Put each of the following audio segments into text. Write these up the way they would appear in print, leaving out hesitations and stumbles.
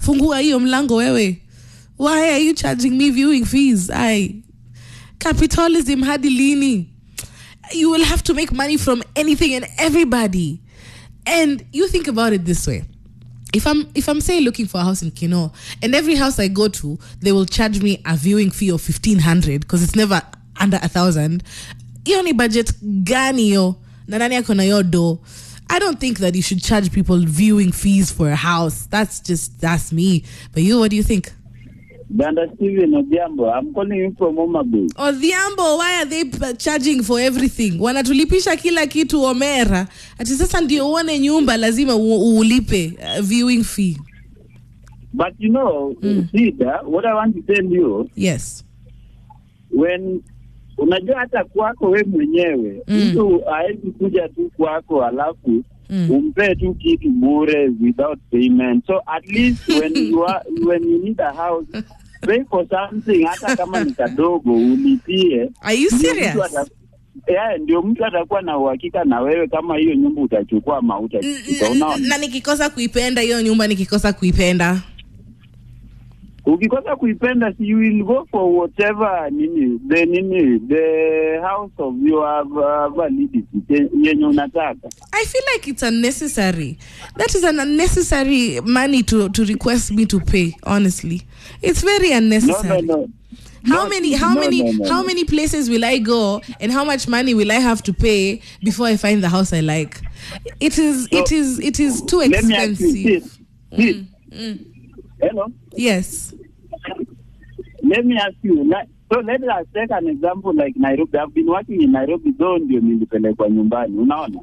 fungua hiyo mlango wewe. Why are you charging me viewing fees? Capitalism hadi lini? You will have to make money from anything and everybody. And you think about it this way. If I'm say looking for a house in Kinoo, and every house I go to, they will charge me a viewing fee of 1,500 because it's never under 1,000. Hiyo ni budget gani yo? Na nani ako na yo do? I don't think that you should charge people viewing fees for a house. That's me. But you, what do you think? Danda Steven Odhiambo, I'm calling you from Homa Bay. Odhiambo, why are they charging for everything? Wanatulipisha kila kitu Omera. Ati sasa ndio uone nyumba lazima ulipe viewing fee. But you know, Sida, what I want to tell you. Yes. When unajua hata kwako wewe mwenyewe, mtu haezi kuja tu kwako alafu umpe tu kitu bure without payment. So at least when you need a house, pay for something hata kama ni kadogo ulipie. Are you serious? Ndio mtu atakuwa na uhakika na wewe kama hiyo nyumba utachukua ama utachukua. Unaona? Na nikikosa kuipenda hiyo nyumba, nikikosa kuipenda. Ukikosa kuipenda, you will go for whatever the house of your validity yenye unataka. I feel like it's unnecessary. That is an unnecessary money to request me to pay, honestly. It's very unnecessary. No. How many places will I go and how much money will I have to pay before I find the house I like? It is too expensive. Hello? Yes. Let me ask you. So let us take an example like Nairobi. I've been working in Nairobi, though ndio nilipelekwa nyumbani. Unaona?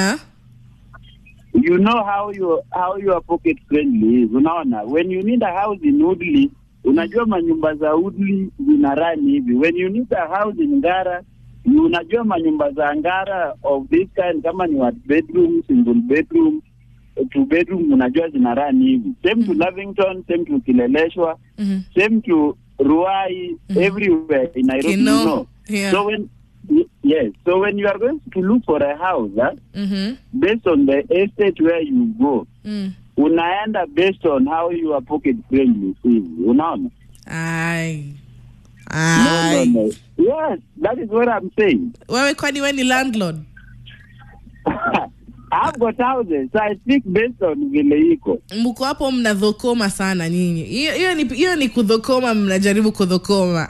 You know how your pocket friendly is. Unaona? When you need a house in Woodley, unajua manyumba za Woodley zinarani hivi. When you need a house in Ngara, unajua manyumba za Ngara of this kind kama ni one bedroom, single bedroom, two bedroom, unajua zinarani hivi. Same to Lavington, same to Kileleshwa, same to Ruai, everywhere in Nairobi, you know. Yeah. So when you are going to look for a house, based on the estate where you go, unaenda based on how your pocket friendly is. Unaona? No. Yes, that is what I'm saying. Wewe kwani wewe ni landlord? I've got houses, so I speak based on vile iko. Mko hapo mnadhokoma sana nyinyi. Hiyo ni kudhokoma, mnajaribu kudhokoma.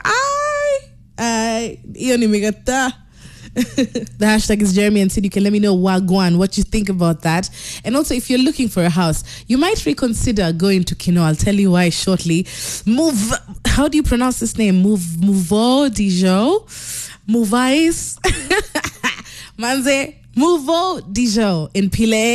Hiyo ni megata. The hashtag is Jeremy and Sid. You can let me know Wagwan, what you think about that. And also, if you're looking for a house, you might reconsider going to Kinoo. I'll tell you why shortly. How do you pronounce this name? Mouveau Dijo? Mouvais? Manze, Mouveau Dijo in Pile.